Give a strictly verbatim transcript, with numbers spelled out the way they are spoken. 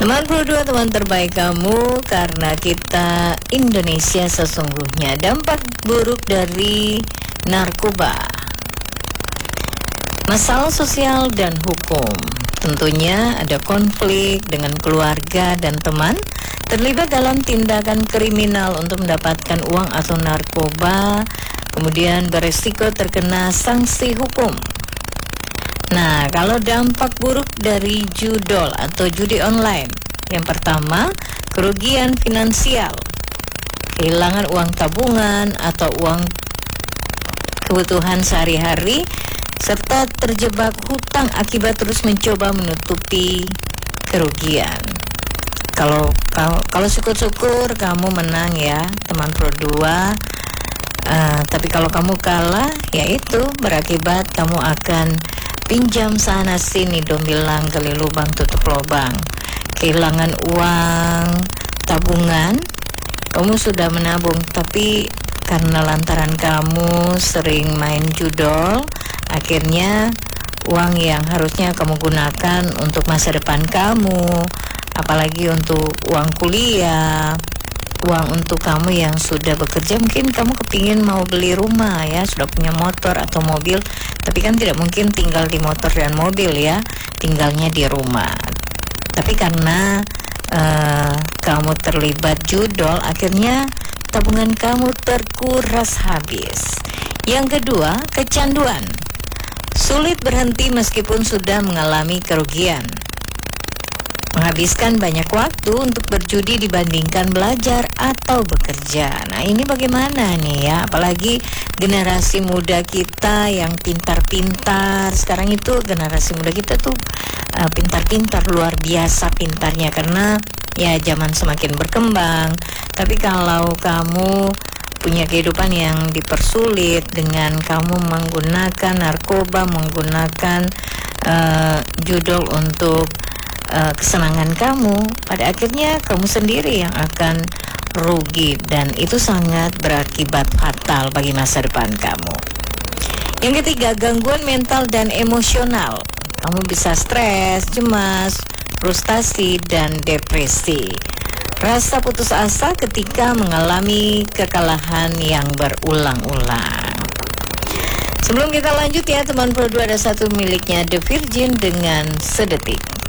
Teman Pro dua, teman terbaik kamu, karena kita Indonesia sesungguhnya. Dampak buruk dari narkoba, masalah sosial dan hukum. Tentunya ada konflik dengan keluarga dan teman terlibat dalam tindakan kriminal untuk mendapatkan uang atau narkoba, kemudian beresiko terkena sanksi hukum. Nah, kalau dampak buruk dari judol atau judi online, yang pertama, kerugian finansial, kehilangan uang tabungan atau uang kebutuhan sehari-hari, serta terjebak hutang akibat terus mencoba menutupi kerugian. Kalau kalau, kalau syukur-syukur kamu menang ya, teman Pro dua. Uh, tapi kalau kamu kalah, yaitu berakibat kamu akan pinjam sana sini, dong bilang gali lubang tutup lubang, kehilangan uang tabungan. Kamu sudah menabung, tapi karena lantaran kamu sering main judol, akhirnya uang yang harusnya kamu gunakan untuk masa depan kamu, apalagi untuk uang kuliah, uang untuk kamu yang sudah bekerja, mungkin kamu kepingin mau beli rumah ya, sudah punya motor atau mobil, tapi kan tidak mungkin tinggal di motor dan mobil ya, tinggalnya di rumah. Tapi karena uh, kamu terlibat judol, akhirnya tabungan kamu terkuras habis. Yang kedua, kecanduan, sulit berhenti meskipun sudah mengalami kerugian. Menghabiskan banyak waktu untuk berjudi dibandingkan belajar atau bekerja. Nah, ini bagaimana nih ya? Apalagi generasi muda kita yang pintar-pintar. Sekarang itu generasi muda kita tuh uh, pintar-pintar, luar biasa pintarnya, karena ya zaman semakin berkembang. Tapi kalau kamu punya kehidupan yang dipersulit dengan kamu menggunakan narkoba, menggunakan uh, judol untuk Uh, kesenangan kamu, pada akhirnya kamu sendiri yang akan rugi, dan itu sangat berakibat fatal bagi masa depan kamu. Yang ketiga, gangguan mental dan emosional. Kamu bisa stres, cemas, frustasi, dan depresi. Rasa putus asa ketika mengalami kekalahan yang berulang-ulang. Sebelum kita lanjut ya teman Pro dua, ada satu miliknya The Virgin dengan Sedetik.